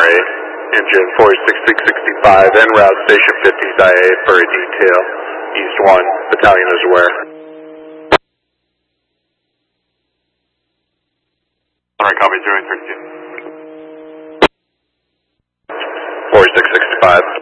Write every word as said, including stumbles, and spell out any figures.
eight, engine forty-six six sixty-five, en route station fifty I A for a detail. East one, battalion is aware. Alright, copy, zero eight thirty-two. forty-six sixty-five.